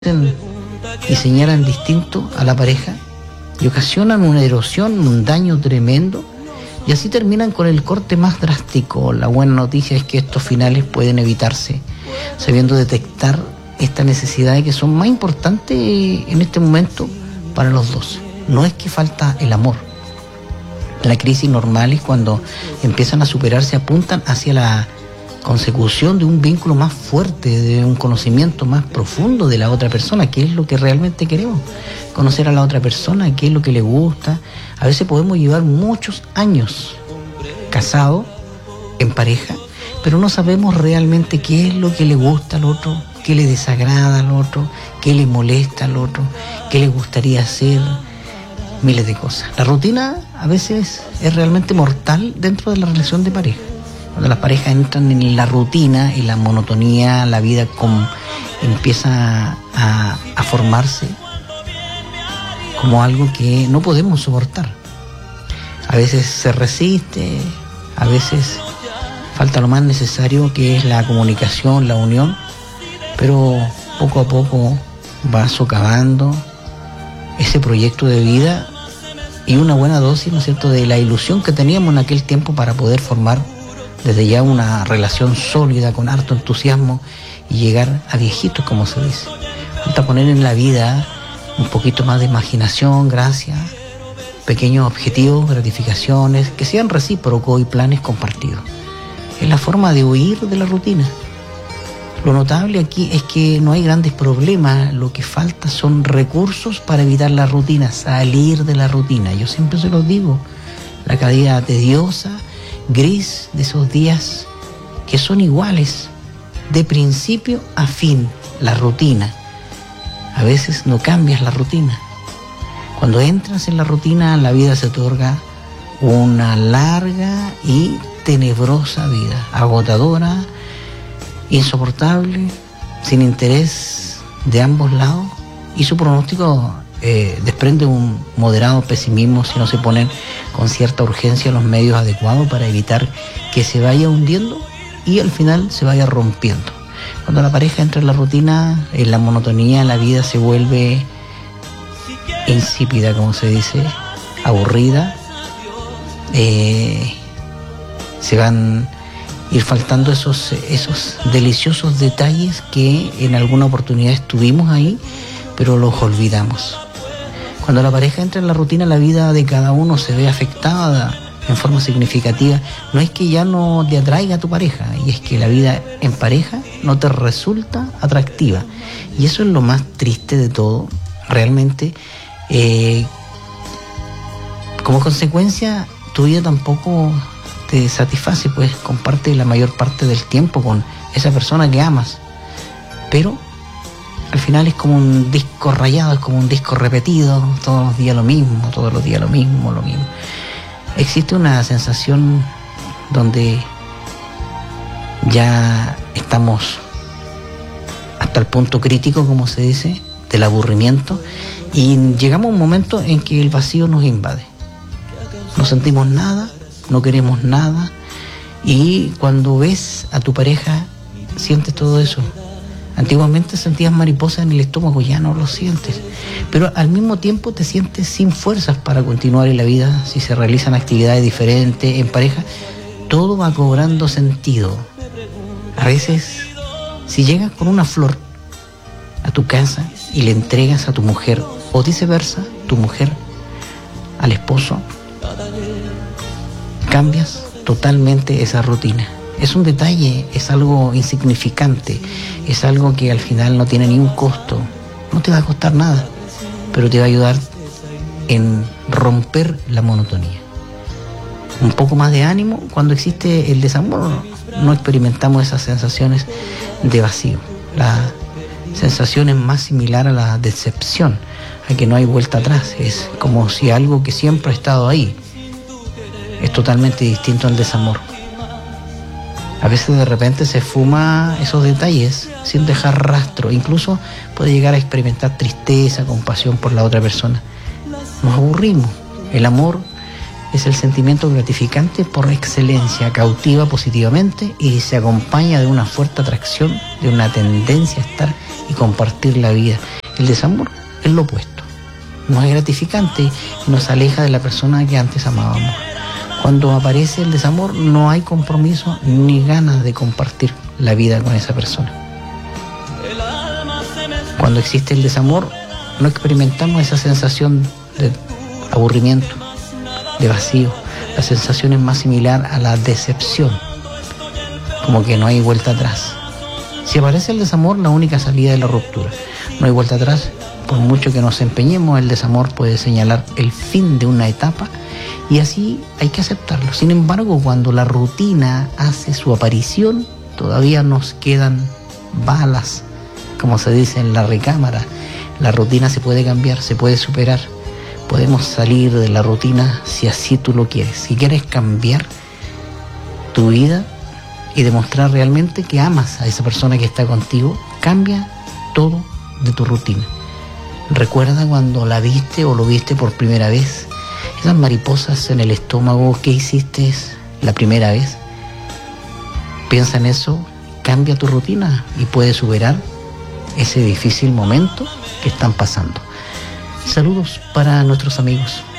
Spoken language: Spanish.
y señalan distinto a la pareja y ocasionan una erosión, un daño tremendo, y así terminan con el corte más drástico. La buena noticia es que estos finales pueden evitarse, sabiendo detectar esta necesidad que son más importantes en este momento para los dos. No es que falta el amor. La crisis normal es cuando empiezan a superarse, apuntan hacia la consecución de un vínculo más fuerte, de un conocimiento más profundo de la otra persona, qué es lo que realmente queremos, conocer a la otra persona, qué es lo que le gusta. A veces podemos llevar muchos años casados, en pareja, pero no sabemos realmente qué es lo que le gusta al otro, qué le desagrada al otro, qué le molesta al otro, qué le gustaría hacer, miles de cosas. La rutina a veces es realmente mortal dentro de la relación de pareja. Cuando las parejas entran en la rutina, en la monotonía, la vida empieza a formarse como algo que no podemos soportar. A veces se resiste, a veces falta lo más necesario, que es la comunicación, la unión, pero poco a poco va socavando ese proyecto de vida y una buena dosis, ¿no es cierto?, de la ilusión que teníamos en aquel tiempo para poder formar desde ya una relación sólida, con harto entusiasmo, y llegar a viejitos, como se dice. Falta poner en la vida un poquito más de imaginación, gracia, pequeños objetivos, gratificaciones, que sean recíprocos y planes compartidos. Es la forma de huir de la rutina. Lo notable aquí es que no hay grandes problemas, lo que falta son recursos para evitar la rutina, salir de la rutina. Yo siempre se los digo, la caída tediosa, gris de esos días que son iguales de principio a fin, la rutina. A veces no cambias la rutina. Cuando entras en la rutina, la vida se otorga una larga y tenebrosa vida, agotadora, insoportable, sin interés de ambos lados, y su pronóstico desprende un moderado pesimismo si no se ponen con cierta urgencia los medios adecuados para evitar que se vaya hundiendo y al final se vaya rompiendo. Cuando la pareja entra en la rutina, en la monotonía, la vida se vuelve insípida, como se dice, aburrida. Se van a ir faltando esos deliciosos detalles que en alguna oportunidad estuvimos ahí, pero los olvidamos. Cuando la pareja entra en la rutina, la vida de cada uno se ve afectada en forma significativa. No es que ya no te atraiga a tu pareja, y es que la vida en pareja no te resulta atractiva. Y eso es lo más triste de todo, realmente. Como consecuencia, tu vida tampoco te satisface, pues comparte la mayor parte del tiempo con esa persona que amas. Pero al final es como un disco rayado, es como un disco repetido, todos los días lo mismo, todos los días lo mismo. Existe una sensación donde ya estamos hasta el punto crítico, como se dice, del aburrimiento, y llegamos a un momento en que el vacío nos invade. No sentimos nada, no queremos nada, y cuando ves a tu pareja sientes todo eso. Antiguamente sentías mariposas en el estómago, ya no lo sientes, pero al mismo tiempo te sientes sin fuerzas para continuar en la vida. Si se realizan actividades diferentes en pareja, todo va cobrando sentido. A veces, si llegas con una flor a tu casa y le entregas a tu mujer, o viceversa, tu mujer al esposo, cambias totalmente esa rutina. Es un detalle, es algo insignificante, es algo que al final no tiene ni un costo, no te va a costar nada, pero te va a ayudar en romper la monotonía. Un poco más de ánimo. Cuando existe el desamor, no experimentamos esas sensaciones de vacío. La sensación es más similar a la decepción, a que no hay vuelta atrás. Es como si algo que siempre ha estado ahí es totalmente distinto al desamor. A veces de repente se fuma esos detalles sin dejar rastro. Incluso puede llegar a experimentar tristeza, compasión por la otra persona. Nos aburrimos. El amor es el sentimiento gratificante por excelencia, cautiva positivamente y se acompaña de una fuerte atracción, de una tendencia a estar y compartir la vida. El desamor es lo opuesto, no es gratificante y nos aleja de la persona que antes amábamos. Cuando aparece el desamor no hay compromiso ni ganas de compartir la vida con esa persona. Cuando existe el desamor no experimentamos esa sensación de aburrimiento, de vacío. La sensación es más similar a la decepción, como que no hay vuelta atrás. Si aparece el desamor, la única salida es la ruptura. No hay vuelta atrás. Por mucho que nos empeñemos, el desamor puede señalar el fin de una etapa y así hay que aceptarlo. Sin embargo, cuando la rutina hace su aparición, todavía nos quedan balas, como se dice en la recámara. La rutina se puede cambiar, se puede superar. Podemos salir de la rutina si así tú lo quieres. Si quieres cambiar tu vida y demostrar realmente que amas a esa persona que está contigo, cambia todo de tu rutina. Recuerda cuando la viste o lo viste por primera vez, esas mariposas en el estómago que hiciste la primera vez. Piensa en eso, cambia tu rutina y puedes superar ese difícil momento que están pasando. Saludos para nuestros amigos